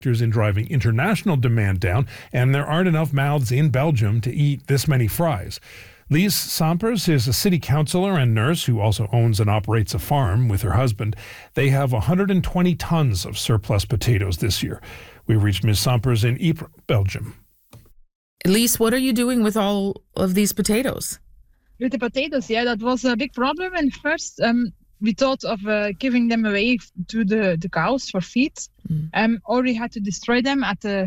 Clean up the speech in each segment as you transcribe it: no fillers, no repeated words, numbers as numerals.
in driving international demand down, and there aren't enough mouths in Belgium to eat this many fries. Lise Sampers is a city councillor and nurse who also owns and operates a farm with her husband. They have 120 tons of surplus potatoes this year. We reached Ms. Sampers in Ypres, Belgium. Lise, what are you doing with all of these potatoes? With the potatoes, yeah, that was a big problem. And first, we thought of giving them away to the cows for feed, or we had to destroy them at the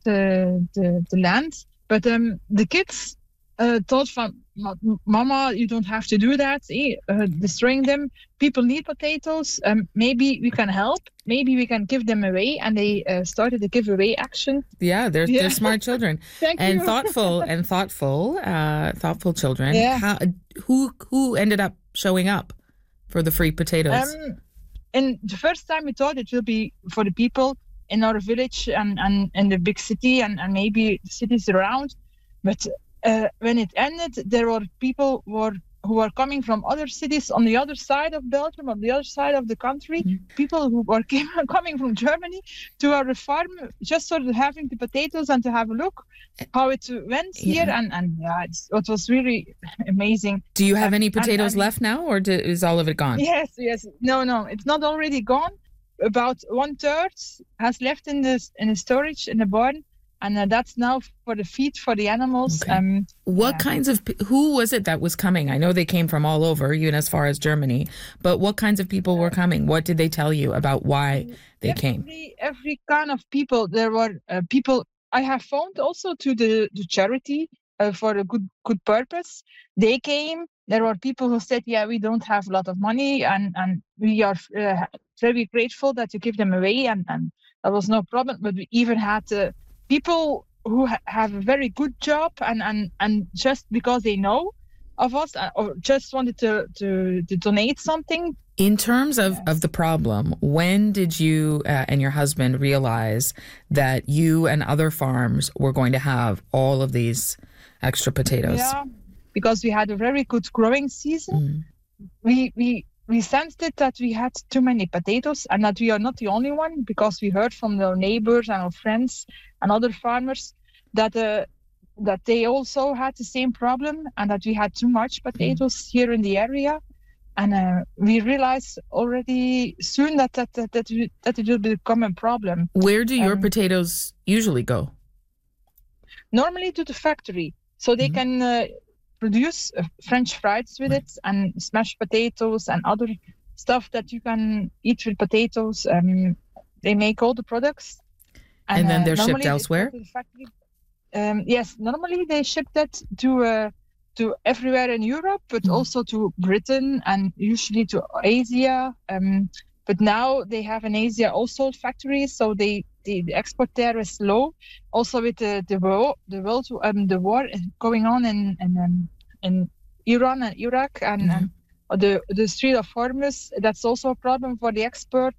land. But the kids thought from Mama, you don't have to do that. Destroying them. People need potatoes. Maybe we can help. Maybe we can give them away. And they started the giveaway action. Yeah, they're smart children. Thank and you. thoughtful children. Yeah. Who ended up showing up for the free potatoes? And the first time we thought it will be for the people in our village and in the big city and maybe the cities around. But when it ended, there were people who were coming from other cities on the other side of Belgium, on the other side of the country. People who were coming from Germany to our farm, just sort of having the potatoes and to have a look how it went here. And it was really amazing. Do you have any potatoes left now, or is all of it gone? Yes. No, it's not already gone. About 1/3 has left in the storage in the barn. And that's now for the feed for the animals. Okay. Who was it that was coming? I know they came from all over, even as far as Germany. But what kinds of people were coming? What did they tell you about why they came? Every kind of people. There were people I have phoned also to the charity for a good purpose. They came. There were people who said, we don't have a lot of money and we are very grateful that you give them away. And that was no problem. But we even had people who have a very good job and just because they know of us or just wanted to donate something. In terms of the problem, when did you and your husband realize that you and other farms were going to have all of these extra potatoes? Yeah, because we had a very good growing season. We sensed it that we had too many potatoes and that we are not the only one, because we heard from our neighbors and our friends and other farmers that they also had the same problem and that we had too much potatoes here in the area. And we realized already soon that it will become a problem. Where do your potatoes usually go? Normally to the factory, so they can produce French fries with it and smashed potatoes and other stuff that you can eat with potatoes. They make all the products. And then they're shipped elsewhere? Yes, normally they ship that to everywhere in Europe, but also to Britain and usually to Asia. But now they have in Asia also factories, so the export there is low. Also with the war going on in Iran and Iraq and the Strait of Hormuz, that's also a problem for the export.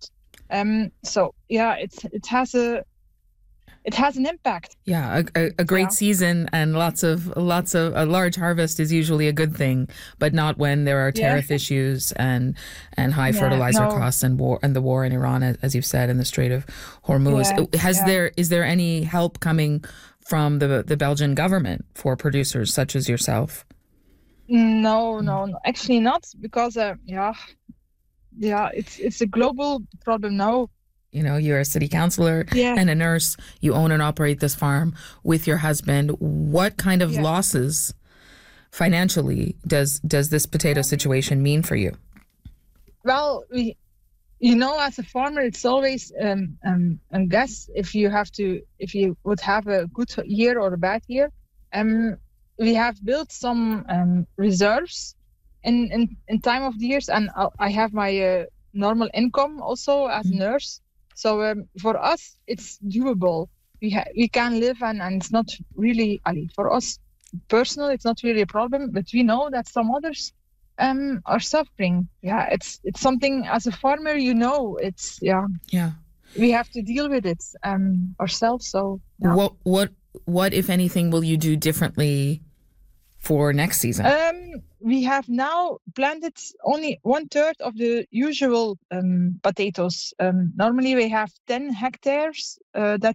It has an impact. Yeah, a great season and lots of a large harvest is usually a good thing, but not when there are tariff issues and high fertilizer costs and the war in Iran, as you've said, in the Strait of Hormuz. Is there any help coming from the Belgian government for producers such as yourself? No, actually not, because it's a global problem now. You know, you're a city councillor and a nurse. You own and operate this farm with your husband. What kind of losses financially does this potato situation mean for you? Well, as a farmer, it's always a guess if you would have a good year or a bad year. We have built some reserves in time of the years, and I have my normal income also as a nurse. So for us, it's doable. We can live, and it's not really, for us personal, it's not really a problem. But we know that some others are suffering. Yeah, it's something as a farmer, it's we have to deal with it ourselves. So what if anything will you do differently for next season? We have now planted only 1/3 of the usual potatoes. Normally we have 10 hectares that